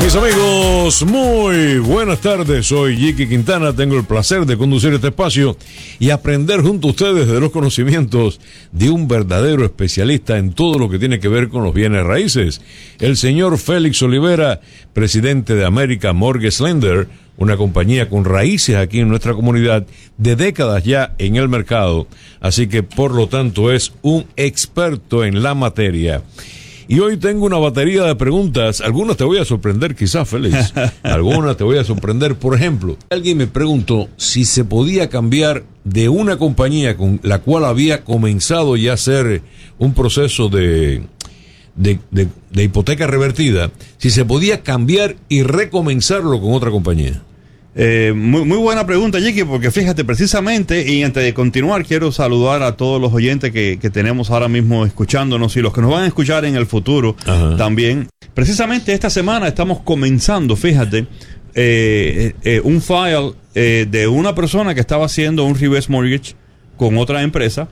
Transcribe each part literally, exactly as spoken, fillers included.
Mis amigos, muy buenas tardes. Soy Jiki Quintana. Tengo el placer de conducir este espacio y aprender junto a ustedes de los conocimientos de un verdadero especialista en todo lo que tiene que ver con los bienes raíces. El señor Félix Olivera, presidente de American Mortgage Lender, una compañía con raíces aquí en nuestra comunidad de décadas ya en el mercado. Así que, por lo tanto, es un experto en la materia. Y hoy tengo una batería de preguntas. Algunas te voy a sorprender, quizás, Félix. Algunas te voy a sorprender. Por ejemplo, alguien me preguntó si se podía cambiar de una compañía con la cual había comenzado ya a hacer un proceso de, de, de, de hipoteca revertida, si se podía cambiar y recomenzarlo con otra compañía. Eh, muy, muy buena pregunta, Jiki, porque fíjate, precisamente, y antes de continuar, quiero saludar a todos los oyentes que, que tenemos ahora mismo escuchándonos y los que nos van a escuchar en el futuro. Ajá. También. Precisamente esta semana estamos comenzando, fíjate, eh, eh, un file eh, de una persona que estaba haciendo un reverse mortgage con otra empresa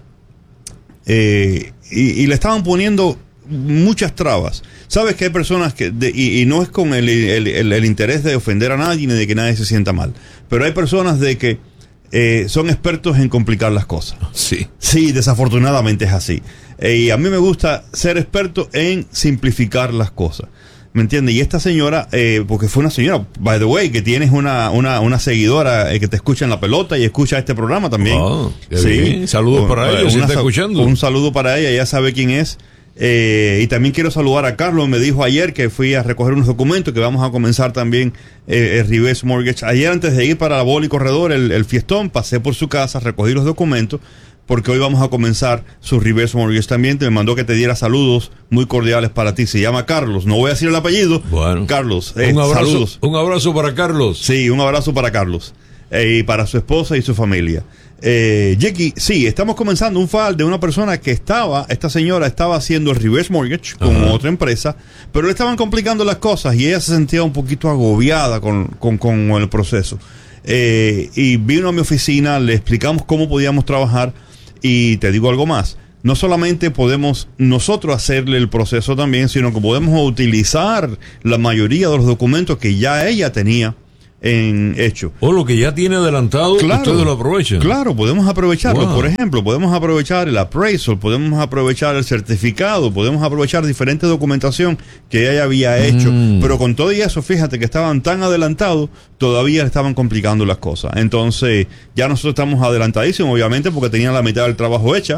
eh, y, y le estaban poniendo muchas trabas. Sabes que hay personas que de, y, y no es con el, el, el, el interés de ofender a nadie ni de que nadie se sienta mal, pero hay personas de que eh, son expertos en complicar las cosas. Sí, sí, desafortunadamente es así. Eh, y a mí me gusta ser experto en simplificar las cosas. ¿Me entiendes? Y esta señora, eh, porque fue una señora, by the way, que tienes una, una, una seguidora eh, que te escucha en la pelota y escucha este programa también. Oh, sí. Saludos para ella, si está escuchando. Un saludo para ella, ella sabe quién es. Eh, y también quiero saludar a Carlos. Me dijo ayer que fui a recoger unos documentos, que vamos a comenzar también eh, el reverse mortgage. Ayer, antes de ir para la bola y corredor, el, el fiestón, pasé por su casa, recogí los documentos, porque hoy vamos a comenzar su reverse mortgage también. Te me mandó que te diera saludos muy cordiales para ti. Se llama Carlos, no voy a decir el apellido. Bueno, Carlos, eh, un abrazo, saludos. Un abrazo para Carlos. Sí, un abrazo para Carlos eh, y para su esposa y su familia. Eh, Jackie, sí, estamos comenzando un file de una persona que estaba, esta señora estaba haciendo el reverse mortgage con Ajá. otra empresa, pero le estaban complicando las cosas y ella se sentía un poquito agobiada con, con, con el proceso. Eh, y vino a mi oficina, le explicamos cómo podíamos trabajar y te digo algo más. No solamente podemos nosotros hacerle el proceso también, sino que podemos utilizar la mayoría de los documentos que ya ella tenía en hecho. O lo que ya tiene adelantado, claro, ustedes lo aprovechan. Claro, podemos aprovecharlo. Wow. Por ejemplo, podemos aprovechar el appraisal, podemos aprovechar el certificado, podemos aprovechar diferente documentación que ella había hecho. Mm. Pero con todo y eso, fíjate que estaban tan adelantados, todavía estaban complicando las cosas. Entonces, ya nosotros estamos adelantadísimos, obviamente, porque tenían la mitad del trabajo hecha.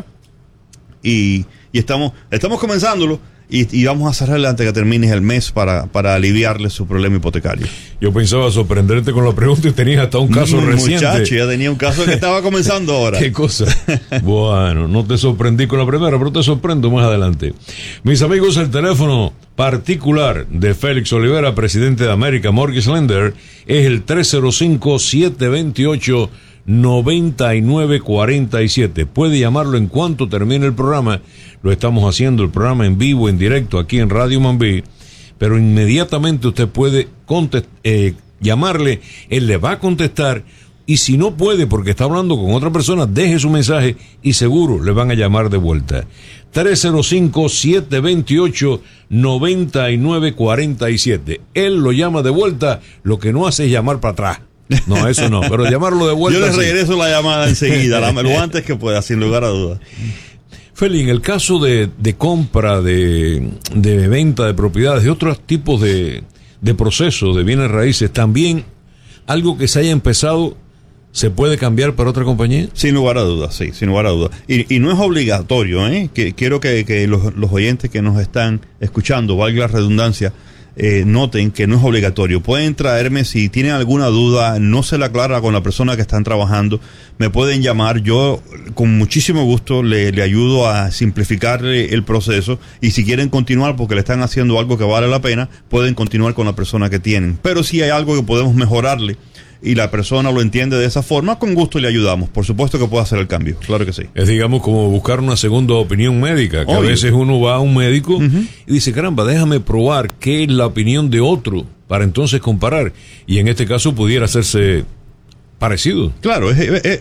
Y, y estamos, estamos comenzándolo. Y, y vamos a cerrarle antes que termines el mes para, para aliviarle su problema hipotecario. Yo pensaba sorprenderte con la pregunta y tenías hasta un caso mm, reciente. Muchacho, ya tenía un caso que estaba comenzando ahora. ¿Qué cosa? Bueno, no te sorprendí con la primera, pero te sorprendo más adelante. Mis amigos, el teléfono particular de Félix Olivera, presidente de American Mortgage Lender, es el tres cero cinco, siete dos ocho, nueve nueve cuatro siete. Puede llamarlo en cuanto termine el programa. Lo estamos haciendo el programa en vivo, en directo, aquí en Radio Mambí. Pero inmediatamente usted puede contest- eh, llamarle, él le va a contestar. Y si no puede, porque está hablando con otra persona, deje su mensaje y seguro le van a llamar de vuelta. tres cero cinco, siete dos ocho, nueve nueve cuatro siete. Él lo llama de vuelta, lo que no hace es llamar para atrás. No, eso no, pero llamarlo de vuelta. Yo le sí. regreso la llamada enseguida, la, lo antes que pueda, sin lugar a dudas. Feli, en el caso de, de compra, de, de venta de propiedades, de otros tipos de, de procesos de bienes raíces, ¿también algo que se haya empezado se puede cambiar para otra compañía? Sin lugar a dudas, sí, sin lugar a dudas. Y, y no es obligatorio, ¿eh? Que, quiero que, que los, los oyentes que nos están escuchando, valga la redundancia, Eh, noten que no es obligatorio. Pueden traerme, si tienen alguna duda, no se la aclara con la persona que están trabajando, me pueden llamar. Yo con muchísimo gusto le, le ayudo a simplificar el proceso, y si quieren continuar porque le están haciendo algo que vale la pena, pueden continuar con la persona que tienen. Pero si hay algo que podemos mejorarle y la persona lo entiende de esa forma, con gusto le ayudamos. Por supuesto que puede hacer el cambio, claro que sí. Es, digamos, como buscar una segunda opinión médica, que Obvio. A veces uno va a un médico uh-huh. y dice, caramba, déjame probar qué es la opinión de otro para entonces comparar. Y en este caso pudiera hacerse parecido. Claro, es, es, es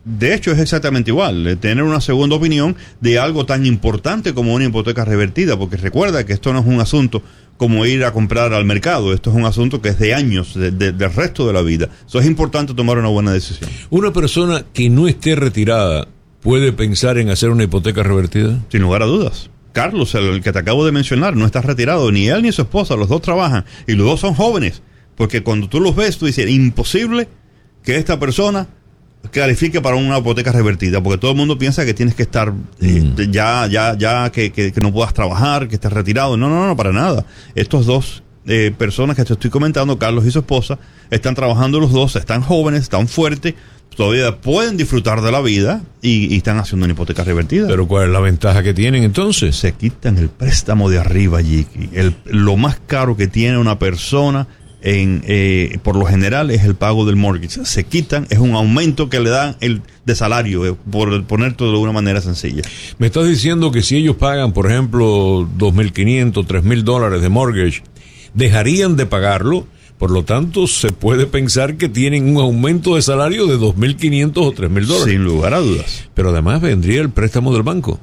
de hecho es exactamente igual, tener una segunda opinión de algo tan importante como una hipoteca revertida, porque recuerda que esto no es un asunto como ir a comprar al mercado, esto es un asunto que es de años, de, de, del resto de la vida. Eso es importante tomar una buena decisión. ¿Una persona que no esté retirada puede pensar en hacer una hipoteca revertida? Sin lugar a dudas. Carlos, el, el que te acabo de mencionar, no está retirado, ni él ni su esposa, los dos trabajan, y los dos son jóvenes, porque cuando tú los ves, tú dices, imposible que esta persona califique para una hipoteca revertida, porque todo el mundo piensa que tienes que estar eh, mm. ya, ya, ya que, que, que no puedas trabajar, que estés retirado. No, no, no, para nada. Estos dos eh, personas que te estoy comentando, Carlos y su esposa, están trabajando los dos, están jóvenes, están fuertes, todavía pueden disfrutar de la vida y, y están haciendo una hipoteca revertida. Pero ¿cuál es la ventaja que tienen entonces? Se quitan el préstamo de arriba, Jiki. El, lo más caro que tiene una persona En, eh, por lo general es el pago del mortgage. Se quitan, es un aumento que le dan el de salario, eh, por ponértelo de una manera sencilla. Me estás diciendo que si ellos pagan, por ejemplo, dos mil quinientos, tres mil dólares de mortgage, dejarían de pagarlo, por lo tanto se puede pensar que tienen un aumento de salario de dos mil quinientos o tres mil dólares. Sin lugar a dudas. Pero además vendría el préstamo del banco.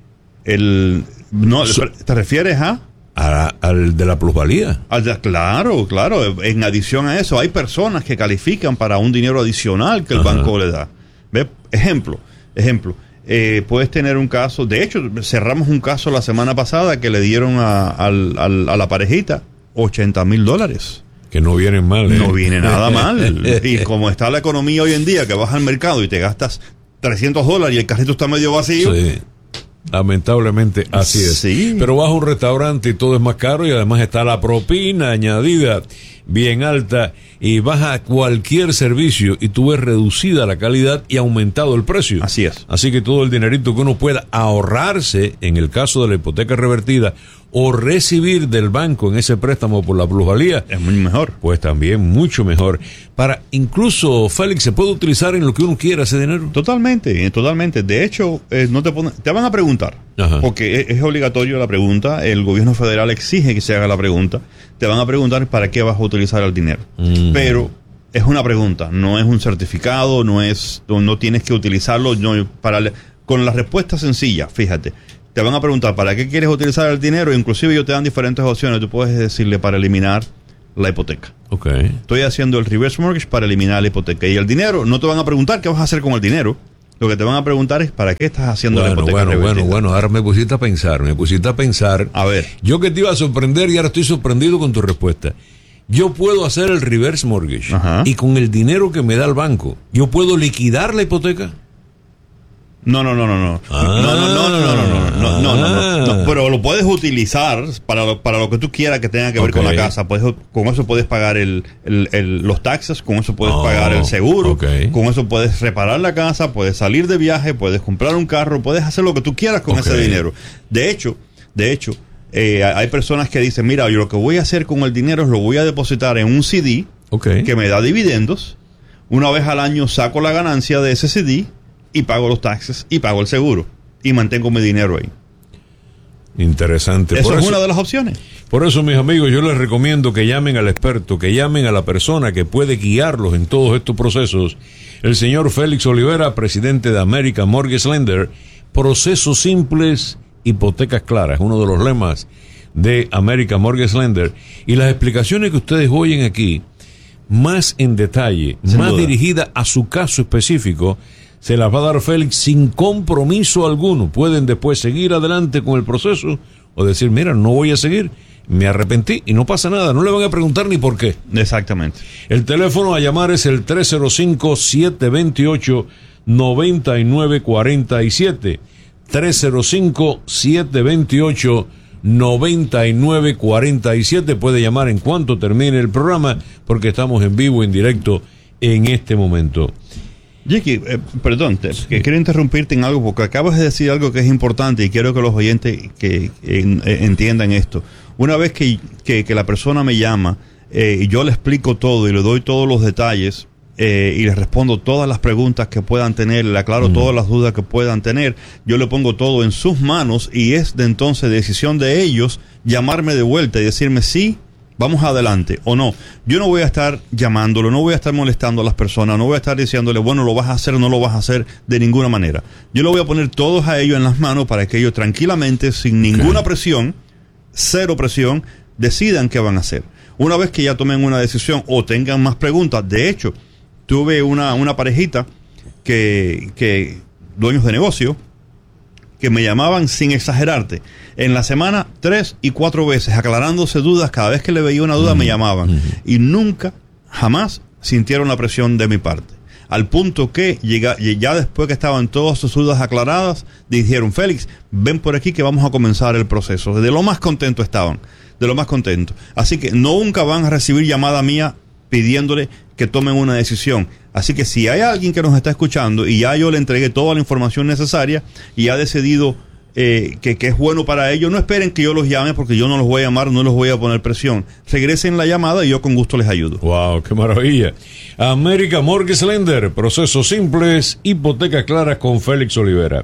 El, no, ¿te refieres a? A, al de la plusvalía. Al de, claro, claro. En adición a eso, hay personas que califican para un dinero adicional que el Ajá. banco le da. ¿Ve? Ejemplo, ejemplo. Eh, puedes tener un caso, de hecho, cerramos un caso la semana pasada que le dieron a, a, a, a la parejita ochenta mil dólares. Que no vienen mal. ¿eh? No viene nada mal. Y como está la economía hoy en día, que vas al mercado y te gastas trescientos dólares y el carrito está medio vacío. Sí. Lamentablemente así es. Sí. Pero vas a un restaurante y todo es más caro y además está la propina añadida bien alta y vas a cualquier servicio y tú ves reducida la calidad y aumentado el precio. Así es. Así que todo el dinerito que uno pueda ahorrarse en el caso de la hipoteca revertida o recibir del banco en ese préstamo por la plusvalía es muy mejor. Pues también mucho mejor. Para incluso, Félix, ¿se puede utilizar en lo que uno quiera ese dinero? Totalmente, totalmente. De hecho, eh, no te ponen, te van a preguntar, Ajá. porque es, es obligatorio la pregunta. El gobierno federal exige que se haga la pregunta. Te van a preguntar para qué vas a utilizar el dinero. Mm. Pero es una pregunta, no es un certificado, no es, no, no tienes que utilizarlo. No, para, con la respuesta sencilla, fíjate. Te van a preguntar para qué quieres utilizar el dinero, inclusive ellos te dan diferentes opciones. Tú puedes decirle para eliminar la hipoteca. Okay. Estoy haciendo el reverse mortgage para eliminar la hipoteca. Y el dinero, no te van a preguntar qué vas a hacer con el dinero. Lo que te van a preguntar es para qué estás haciendo bueno, la hipoteca. Bueno, revertida. bueno, bueno, ahora me pusiste a pensar, me pusiste a pensar. A ver. Yo que te iba a sorprender y ahora estoy sorprendido con tu respuesta. Yo puedo hacer el reverse mortgage Ajá. y con el dinero que me da el banco, ¿yo puedo liquidar la hipoteca? No, no, no, no, no. Ah, no, no, no, no, no, no, no, no, no, no, no, no. Pero lo puedes utilizar para lo, para lo que tú quieras que tenga que ver okay. con la casa. Puedes, con eso puedes pagar el, el, el, los taxes, con eso puedes oh, pagar el seguro, okay. con eso puedes reparar la casa, puedes salir de viaje, puedes comprar un carro, puedes hacer lo que tú quieras con okay. ese dinero. De hecho, de hecho, eh, hay personas que dicen, mira, yo lo que voy a hacer con el dinero es lo voy a depositar en un C D okay. que me da dividendos. Una vez al año saco la ganancia de ese C D y pago los taxes y pago el seguro y mantengo mi dinero ahí. Interesante. Eso por es eso, una de las opciones. Por eso, mis amigos, yo les recomiendo que llamen al experto, que llamen a la persona que puede guiarlos en todos estos procesos. El señor Félix Olivera, presidente de American Mortgage Lender. Procesos simples, hipotecas claras, uno de los lemas de American Mortgage Lender. Y las explicaciones que ustedes oyen aquí, más en detalle, Sin más duda. dirigida a su caso específico, se las va a dar Félix sin compromiso alguno. Pueden después seguir adelante con el proceso o decir, mira, no voy a seguir, me arrepentí y no pasa nada. No le van a preguntar ni por qué. Exactamente. El teléfono a llamar es el tres cero cinco, siete dos ocho, nueve nueve cuatro siete. tres cero cinco, siete dos ocho, nueve nueve cuatro siete. Puede llamar en cuanto termine el programa porque estamos en vivo, en directo en este momento. Jiki, eh, perdón, te, sí. que quiero interrumpirte en algo porque acabas de decir algo que es importante y quiero que los oyentes que, en, eh, entiendan esto. Una vez que, que, que la persona me llama eh, y yo le explico todo y le doy todos los detalles eh, y le respondo todas las preguntas que puedan tener, le aclaro mm. todas las dudas que puedan tener, yo le pongo todo en sus manos y es de entonces decisión de ellos llamarme de vuelta y decirme sí, vamos adelante o no. Yo no voy a estar llamándolo, no voy a estar molestando a las personas, no voy a estar diciéndole, bueno, lo vas a hacer o no lo vas a hacer de ninguna manera. Yo lo voy a poner todos a ellos en las manos para que ellos tranquilamente, sin ninguna presión, cero presión, decidan qué van a hacer. Una vez que ya tomen una decisión o tengan más preguntas, de hecho, tuve una, una parejita que, que, dueños de negocio, que me llamaban sin exagerarte, en la semana tres y cuatro veces, aclarándose dudas. Cada vez que le veía una duda mm. me llamaban. Mm. Y nunca, jamás sintieron la presión de mi parte. Al punto que llega, ya después que estaban todas sus dudas aclaradas, dijeron, Félix, ven por aquí que vamos a comenzar el proceso. De lo más contento estaban, de lo más contento. Así que nunca van a recibir llamada mía pidiéndole que tomen una decisión. Así que si hay alguien que nos está escuchando y ya yo le entregué toda la información necesaria y ha decidido eh, que, que es bueno para ellos, no esperen que yo los llame, porque yo no los voy a llamar, no los voy a poner presión. Regresen la llamada y yo con gusto les ayudo. Wow, qué maravilla. América Mortgage Lender, procesos simples, hipotecas claras con Félix Olivera.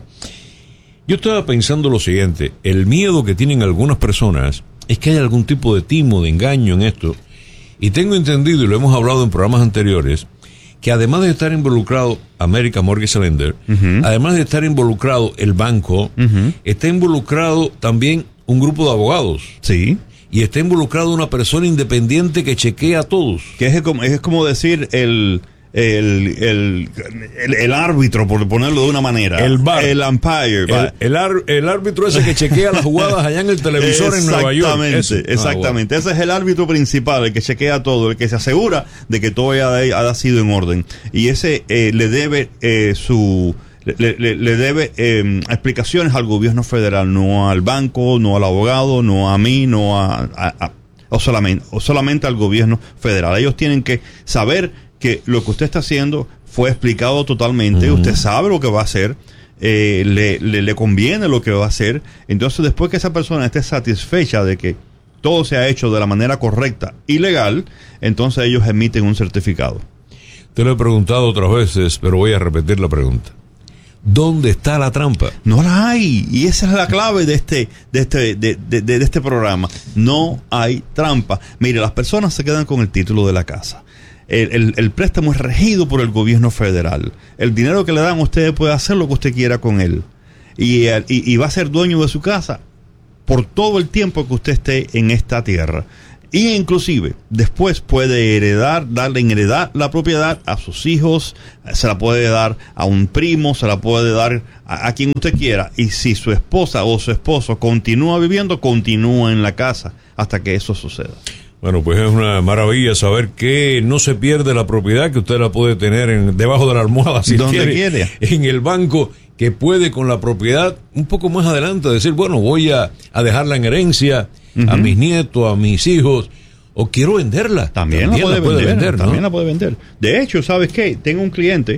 Yo estaba pensando lo siguiente, el miedo que tienen algunas personas es que haya algún tipo de timo, de engaño en esto. Y tengo entendido, y lo hemos hablado en programas anteriores, que además de estar involucrado América Mortgage Lender, uh-huh. además de estar involucrado el banco, uh-huh. está involucrado también un grupo de abogados. Sí. Y está involucrado una persona independiente que chequea a todos. Que es como, es como decir el... El, el, el, el árbitro, por ponerlo de una manera. El bar. El umpire. El, el, ar, el árbitro ese que chequea las jugadas allá en el televisor en Nueva York. Exactamente, exactamente. Ah, bueno. Ese es el árbitro principal, el que chequea todo, el que se asegura de que todo haya, haya sido en orden. Y ese eh, le debe eh, su... Le, le, le debe eh, explicaciones al gobierno federal, no al banco, no al abogado, no a mí, no a... a, a o, solamente, o solamente al gobierno federal. Ellos tienen que saber que lo que usted está haciendo fue explicado totalmente, uh-huh. usted sabe lo que va a hacer, eh, le, le, le conviene lo que va a hacer. Entonces, después que esa persona esté satisfecha de que todo se ha hecho de la manera correcta y legal, entonces ellos emiten un certificado. Te lo he preguntado otras veces, pero voy a repetir la pregunta. ¿Dónde está la trampa? No la hay, y esa es la clave de este, de este, de, de, de este programa. No hay trampa. Mire, las personas se quedan con el título de la casa. El, el, el préstamo es regido por el gobierno federal. El dinero que le dan, usted puede hacer lo que usted quiera con él. Y, y, y va a ser dueño de su casa por todo el tiempo que usted esté en esta tierra. Y inclusive, después puede heredar, darle en heredad la propiedad a sus hijos, se la puede dar a un primo, se la puede dar a, a quien usted quiera. Y si su esposa o su esposo continúa viviendo, continúa en la casa hasta que eso suceda. Bueno, pues es una maravilla saber que no se pierde la propiedad, que usted la puede tener en, debajo de la almohada, si donde quiere, quiere, en el banco, que puede con la propiedad un poco más adelante decir, bueno, voy a, a dejarla en herencia uh-huh. a mis nietos, a mis hijos, o quiero venderla. También, también la puede, la puede vender, vender ¿no? También la puede vender. De hecho, ¿sabes qué? Tengo un cliente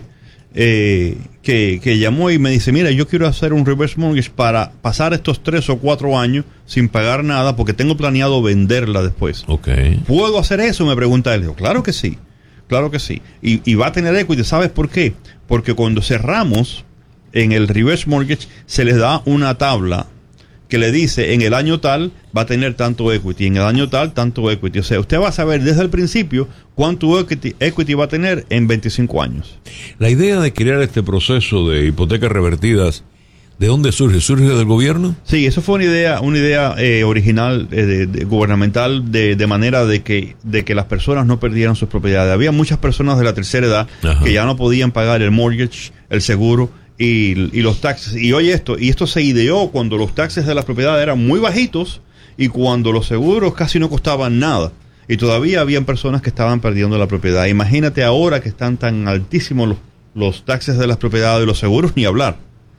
eh, que, que llamó y me dice, mira, yo quiero hacer un reverse mortgage para pasar estos tres o cuatro años sin pagar nada porque tengo planeado venderla después. Okay. ¿Puedo hacer eso? Me pregunta él. Digo, claro que sí, claro que sí. Y, y va a tener equity. ¿Sabes por qué? Porque cuando cerramos en el reverse mortgage se les da una tabla que le dice en el año tal va a tener tanto equity, en el año tal tanto equity. O sea, usted va a saber desde el principio cuánto equity, equity va a tener en veinticinco años. La idea de crear este proceso de hipotecas revertidas, ¿de dónde surge? ¿Surge del gobierno? Sí, eso fue una idea, una idea eh, original, eh, de, de, gubernamental, de, de manera de que, de que las personas no perdieran sus propiedades. Había muchas personas de la tercera edad Ajá. que ya no podían pagar el mortgage, el seguro y, y los taxes. Y oye esto, y esto se ideó cuando los taxes de la propiedad eran muy bajitos y cuando los seguros casi no costaban nada. Y todavía habían personas que estaban perdiendo la propiedad. Imagínate ahora que están tan altísimos los, los taxes de las propiedades y los seguros, ni hablar.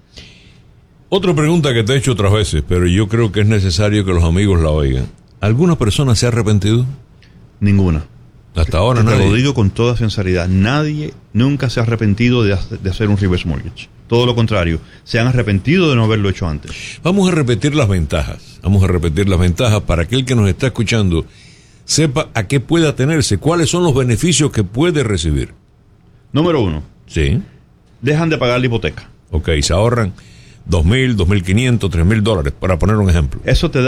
Otra pregunta que te he hecho otras veces, pero yo creo que es necesario que los amigos la oigan. ¿Alguna persona se ha arrepentido? Ninguna. Hasta ahora nadie. Te lo digo con toda sinceridad. Nadie nunca se ha arrepentido de, de hacer un reverse mortgage. Todo lo contrario, se han arrepentido de no haberlo hecho antes. Vamos a repetir las ventajas. Vamos a repetir las ventajas para aquel que nos está escuchando sepa a qué puede atenerse, cuáles son los beneficios que puede recibir. Número uno. Sí. Dejan de pagar la hipoteca. Ok, se ahorran dos mil, dos mil quinientos, tres mil dólares, para poner un ejemplo. Eso te da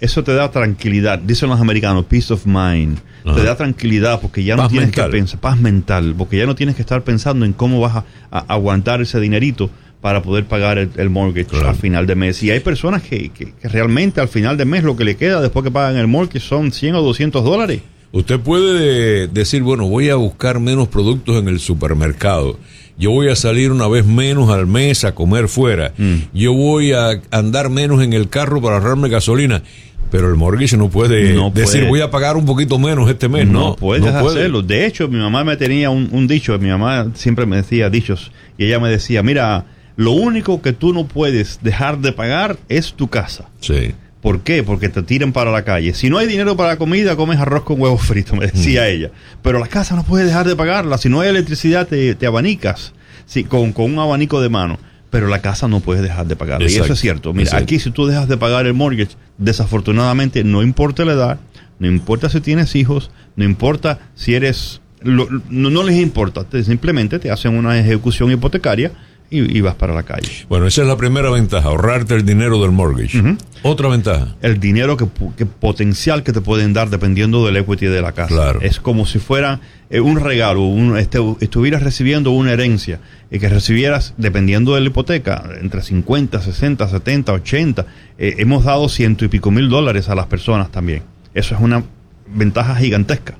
eso te da tranquilidad. Dicen los americanos, peace of mind. Ajá. Te da tranquilidad porque ya no paz tienes mental. que pensar, paz mental, porque ya no tienes que estar pensando en cómo vas a, a aguantar ese dinerito para poder pagar el, el mortgage claro. al final de mes. Y hay personas que, que, que realmente al final de mes lo que le queda después que pagan el mortgage son cien o doscientos dólares. Usted puede decir, bueno, voy a buscar menos productos en el supermercado. Yo voy a salir una vez menos al mes a comer fuera. Mm. Yo voy a andar menos en el carro para ahorrarme gasolina. Pero el mortgage no puede no decir, puede. voy a pagar un poquito menos este mes. No, no puedes no puede. hacerlo. De hecho, mi mamá me tenía un, un dicho. Mi mamá siempre me decía dichos. Y ella me decía, mira, lo único que tú no puedes dejar de pagar es tu casa. Sí. ¿Por qué? Porque te tiran para la calle. Si no hay dinero para la comida, comes arroz con huevos fritos, me decía mm. ella. Pero la casa no puedes dejar de pagarla. Si no hay electricidad, te, te abanicas sí, con, con un abanico de mano. Pero la casa no puedes dejar de pagarla. Exacto. Y eso es cierto. Mira, Exacto. aquí si tú dejas de pagar el mortgage, desafortunadamente, no importa la edad, no importa si tienes hijos, no importa si eres... Lo, no, no les importa. Te, simplemente te hacen una ejecución hipotecaria Y, y vas para la calle. Bueno, esa es la primera ventaja, ahorrarte el dinero del mortgage. Uh-huh. Otra ventaja. El dinero que, que potencial que te pueden dar dependiendo del equity de la casa. Claro. Es como si fuera eh, un regalo, un, este, estuvieras recibiendo una herencia y que recibieras, dependiendo de la hipoteca, entre cincuenta, sesenta, setenta, ochenta. Eh, hemos dado ciento y pico mil dólares a las personas también. Eso es una ventaja gigantesca.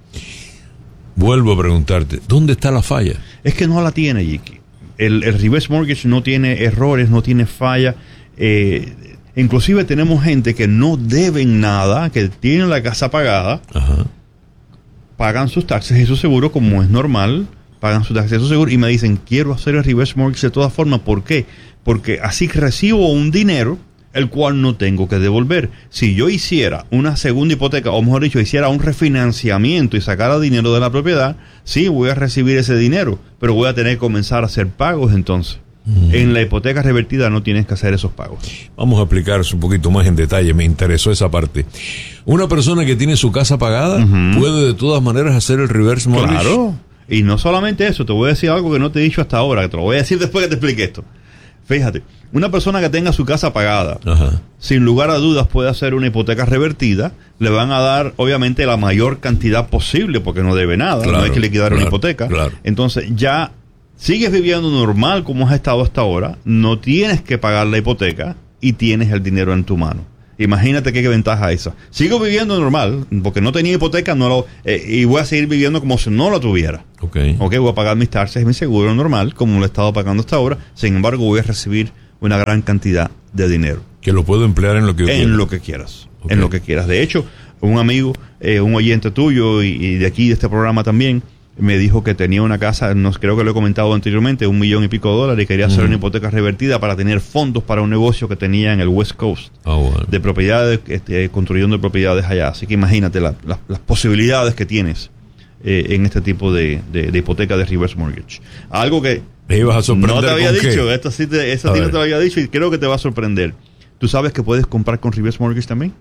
Vuelvo a preguntarte, ¿dónde está la falla? Es que no la tiene, Jiki. El, el reverse mortgage no tiene errores, no tiene falla. Eh, inclusive tenemos gente que no deben nada, que tienen la casa pagada, Ajá. pagan sus taxes y su seguro como es normal, pagan sus taxes y su seguro y me dicen, quiero hacer el reverse mortgage de todas formas. ¿Por qué? Porque así recibo un dinero el cual no tengo que devolver. Si yo hiciera una segunda hipoteca, o mejor dicho, hiciera un refinanciamiento y sacara dinero de la propiedad, sí, voy a recibir ese dinero, pero voy a tener que comenzar a hacer pagos entonces. Mm. En la hipoteca revertida no tienes que hacer esos pagos. Vamos a explicarse un poquito más en detalle, me interesó esa parte. Una persona que tiene su casa pagada, uh-huh. puede de todas maneras hacer el reverse mortgage. Claro, y no solamente eso, te voy a decir algo que no te he dicho hasta ahora, que te lo voy a decir después que te explique esto. Fíjate, una persona que tenga su casa pagada, Ajá. sin lugar a dudas puede hacer una hipoteca revertida, le van a dar obviamente la mayor cantidad posible porque no debe nada, claro, no hay que liquidar claro, una hipoteca. Claro. Entonces ya sigues viviendo normal como has estado hasta ahora, no tienes que pagar la hipoteca y tienes el dinero en tu mano. Imagínate qué ventaja esa. Sigo viviendo normal, porque no tenía hipoteca no lo, eh, y voy a seguir viviendo como si no lo tuviera. Okay. ok, voy a pagar mis taxes, mi seguro normal, como lo he estado pagando hasta ahora. Sin embargo, voy a recibir una gran cantidad de dinero. Que lo puedo emplear en lo que yo En quiera. lo que quieras. Okay. En lo que quieras. De hecho, un amigo, eh, un oyente tuyo y, y de aquí, de este programa también, me dijo que tenía una casa, no, creo que lo he comentado anteriormente, un millón y pico de dólares y quería hacer mm. una hipoteca revertida para tener fondos para un negocio que tenía en el West Coast. Oh, bueno. De propiedades, este, construyendo propiedades allá. Así que imagínate la, la, las posibilidades que tienes eh, en este tipo de, de, de hipoteca de reverse mortgage. Algo que me ibas a sorprender. No te había ¿con dicho, qué? esto sí te, esto sí no te lo había dicho y creo que te va a sorprender. ¿Tú sabes que puedes comprar con reverse mortgage también?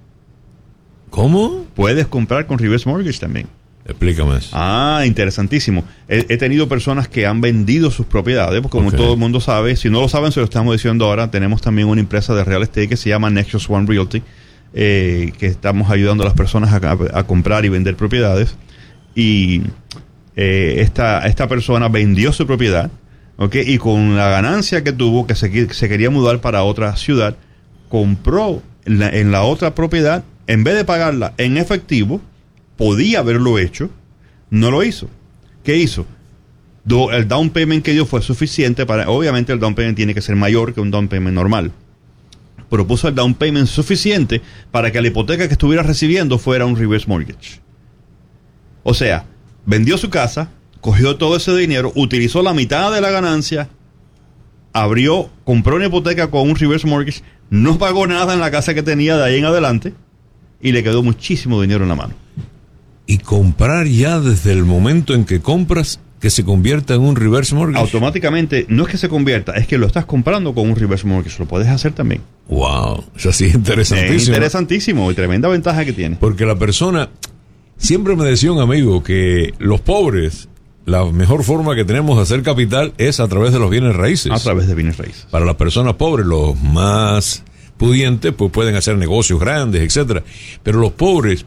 ¿Cómo? Puedes comprar con reverse mortgage también. Explícame eso. Ah, interesantísimo. He, he tenido personas que han vendido sus propiedades, porque como okay. todo el mundo sabe, si no lo saben, se lo estamos diciendo ahora, tenemos también una empresa de real estate que se llama Nexus One Realty, eh, que estamos ayudando a las personas a, a, a comprar y vender propiedades. Y eh, esta, esta persona vendió su propiedad, ¿okay? Y con la ganancia que tuvo, que se, se quería mudar para otra ciudad, compró en la, en la otra propiedad, en vez de pagarla en efectivo, podía haberlo hecho, no lo hizo. ¿Qué hizo? Do, el down payment que dio fue suficiente para... Obviamente el down payment tiene que ser mayor que un down payment normal. Pero puso el down payment suficiente para que la hipoteca que estuviera recibiendo fuera un reverse mortgage. O sea, vendió su casa, cogió todo ese dinero, utilizó la mitad de la ganancia, abrió, compró una hipoteca con un reverse mortgage, no pagó nada en la casa que tenía de ahí en adelante y le quedó muchísimo dinero en la mano. Y comprar ya desde el momento en que compras, que se convierta en un reverse mortgage. Automáticamente, no es que se convierta, es que lo estás comprando con un reverse mortgage. Lo puedes hacer también. Wow, eso sí es interesantísimo. Es interesantísimo y tremenda ventaja que tiene. Porque la persona, siempre me decía un amigo que los pobres, la mejor forma que tenemos de hacer capital es a través de los bienes raíces. A través de bienes raíces. Para las personas pobres, los más pudientes pues pueden hacer negocios grandes, etcétera. Pero los pobres,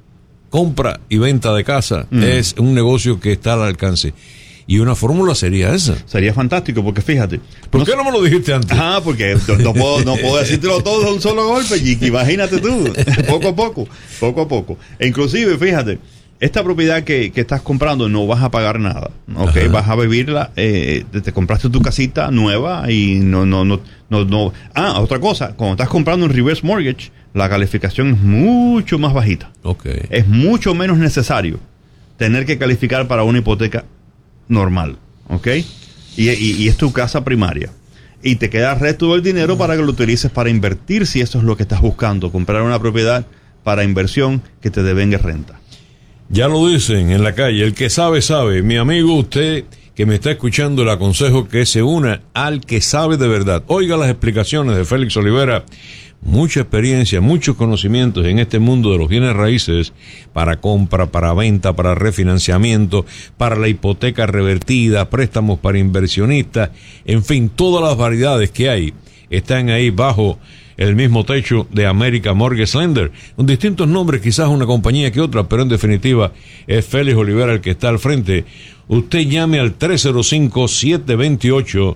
compra y venta de casa mm. es un negocio que está al alcance. Y una fórmula sería esa. Sería fantástico, porque fíjate. ¿Por no, qué no me lo dijiste antes? Ah, porque no, no puedo, no puedo decírtelo todo de un solo golpe, Jiki. Imagínate tú. Poco a poco, poco a poco. E inclusive, fíjate, esta propiedad que, que estás comprando no vas a pagar nada. ¿Ok? Ajá. Vas a vivirla. Eh, te compraste tu casita nueva y no, no, no, no, no. Ah, otra cosa. Cuando estás comprando un reverse mortgage, la calificación es mucho más bajita. Ok. Es mucho menos necesario tener que calificar para una hipoteca normal, ¿ok? Y, y, y es tu casa primaria. Y te queda el resto del dinero para que lo utilices para invertir, si eso es lo que estás buscando, comprar una propiedad para inversión que te devenga renta. Ya lo dicen en la calle, el que sabe, sabe. Mi amigo, usted que me está escuchando, le aconsejo que se una al que sabe de verdad. Oiga las explicaciones de Félix Olivera. Mucha experiencia, muchos conocimientos en este mundo de los bienes raíces para compra, para venta, para refinanciamiento, para la hipoteca revertida, préstamos para inversionistas, en fin, todas las variedades que hay están ahí bajo el mismo techo de American Mortgage Lender, con distintos nombres, quizás una compañía que otra, pero en definitiva es Félix Olivera el que está al frente. Usted llame al tres cero cinco, siete dos ocho,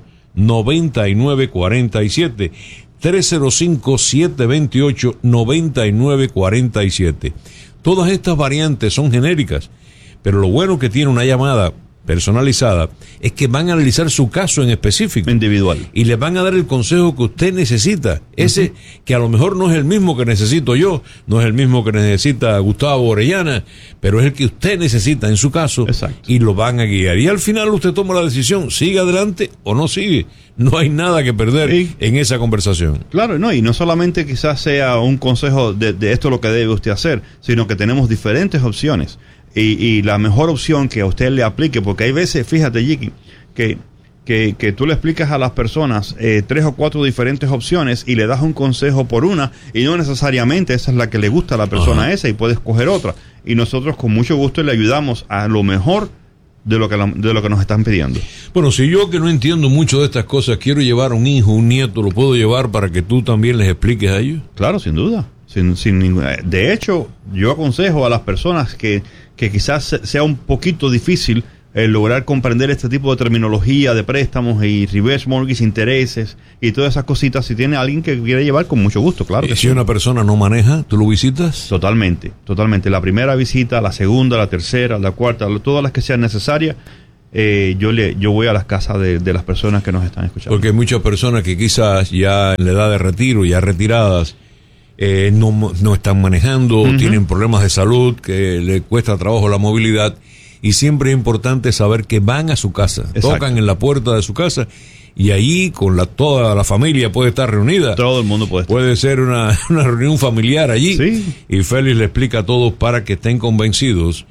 nueve nueve cuatro siete. tres cero cinco, siete dos ocho, nueve nueve cuatro siete. Todas estas variantes son genéricas, pero lo bueno que tiene una llamada personalizada es que van a analizar su caso en específico, individual, y le van a dar el consejo que usted necesita, ese uh-huh. que a lo mejor no es el mismo que necesito yo, no es el mismo que necesita Gustavo Orellana, pero es el que usted necesita en su caso. Exacto. Y lo van a guiar, y al final usted toma la decisión, sigue adelante o no sigue. No hay nada que perder sí. en esa conversación. Claro, no, y no solamente quizás sea un consejo de, de esto es lo que debe usted hacer, sino que tenemos diferentes opciones. Y, y la mejor opción que a usted le aplique, porque hay veces, fíjate, Jiki, que, que, que tú le explicas a las personas eh, tres o cuatro diferentes opciones y le das un consejo por una, y no necesariamente esa es la que le gusta a la persona Ajá. esa, y puede escoger otra. Y nosotros con mucho gusto le ayudamos a lo mejor de lo que la, de lo que nos están pidiendo. Bueno, si yo, que no entiendo mucho de estas cosas, quiero llevar a un hijo, un nieto, ¿lo puedo llevar para que tú también les expliques a ellos? Claro, sin duda. Sin, sin ninguna, de hecho, yo aconsejo a las personas que, que quizás sea un poquito difícil eh, lograr comprender este tipo de terminología de préstamos y reverse mortgage, intereses y todas esas cositas. Si tiene alguien que quiere llevar, con mucho gusto, claro. ¿Y si una persona no maneja, tú lo visitas? Totalmente, totalmente. La primera visita, la segunda, la tercera, la cuarta, todas las que sean necesarias. Eh, yo le yo voy a las casas de, de las personas que nos están escuchando. Porque hay muchas personas que quizás ya en la edad de retiro, ya retiradas, Eh, no, no están manejando, uh-huh. tienen problemas de salud, que le cuesta trabajo la movilidad, y siempre es importante saber que van a su casa, Exacto. tocan en la puerta de su casa, y allí con la toda la familia puede estar reunida. Todo el mundo puede estar. Puede ser una, una reunión familiar allí, sí. y Félix le explica a todos para que estén convencidos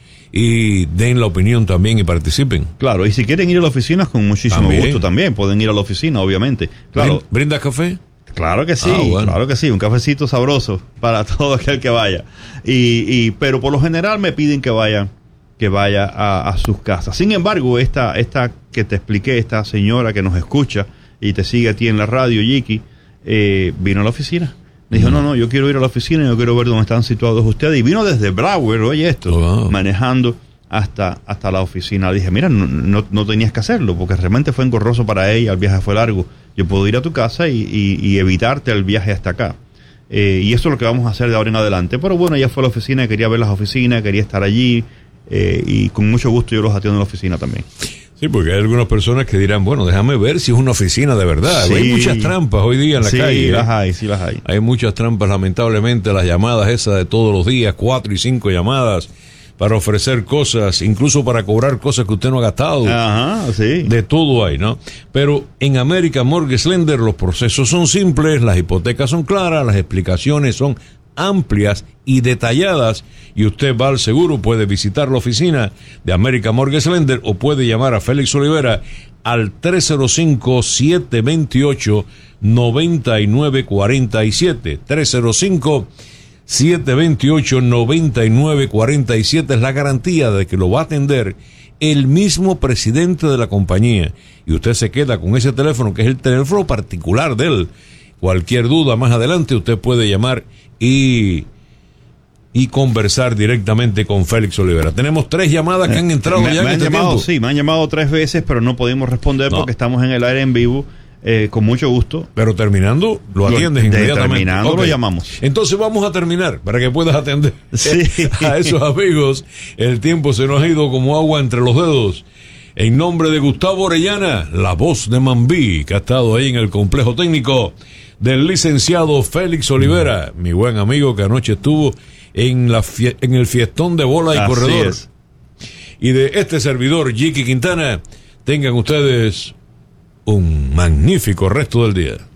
y den la opinión también y participen. Claro, y si quieren ir a la oficina, con muchísimo también. gusto también, pueden ir a la oficina, obviamente. Claro. ¿Brinda café? Claro que sí, ah, bueno. claro que sí, un cafecito sabroso para todo aquel que vaya. Y, y pero por lo general me piden que vaya, que vaya a, a sus casas. Sin embargo, esta, esta que te expliqué, esta señora que nos escucha y te sigue a ti en la radio, Jiki, eh, vino a la oficina. Me dijo, mm. no, no, yo quiero ir a la oficina y yo quiero ver dónde están situados ustedes. Y vino desde Broward, oye esto, oh, wow. manejando hasta, hasta la oficina. Le dije, mira, no, no, no tenías que hacerlo, porque realmente fue engorroso para ella, el viaje fue largo. Yo puedo ir a tu casa y, y, y evitarte el viaje hasta acá. Eh, y eso es lo que vamos a hacer de ahora en adelante. Pero bueno, ella fue a la oficina, quería ver las oficinas, quería estar allí, eh, y con mucho gusto yo los atiendo en la oficina también. Sí, porque hay algunas personas que dirán, bueno, déjame ver si es una oficina de verdad. Sí. Hay muchas trampas hoy día en la sí, calle. Sí, las hay, sí las hay. Hay muchas trampas, lamentablemente, las llamadas esas de todos los días, cuatro y cinco llamadas, para ofrecer cosas, incluso para cobrar cosas que usted no ha gastado. Ajá, sí. De todo hay, ¿no? Pero en American Mortgage Lender los procesos son simples, las hipotecas son claras, las explicaciones son amplias y detalladas, y usted va al seguro, puede visitar la oficina de American Mortgage Lender o puede llamar a Félix Olivera al tres cero cinco, siete dos ocho, nueve nueve cuatro siete. tres cero cinco, siete dos ocho, nueve nueve cuatro siete. Es la garantía de que lo va a atender el mismo presidente de la compañía, y usted se queda con ese teléfono que es el teléfono particular de él. Cualquier duda más adelante usted puede llamar y, y conversar directamente con Félix Olivera. Tenemos tres llamadas que han entrado me, ya me en han este llamado, tiempo. Sí, me han llamado tres veces, pero no pudimos responder no. porque estamos en el aire en vivo. Eh, con mucho gusto. Pero terminando, lo atiendes de, inmediatamente. Terminando, okay. Lo llamamos. Entonces vamos a terminar para que puedas atender sí. a esos amigos. El tiempo se nos ha ido como agua entre los dedos. En nombre de Gustavo Orellana, la voz de Mambí, que ha estado ahí en el complejo técnico, del licenciado Félix Olivera, mi buen amigo que anoche estuvo en, la fie- en el fiestón de bola y Así corredor. Es. Y de este servidor, Yiqui Quintana, tengan ustedes un magnífico resto del día.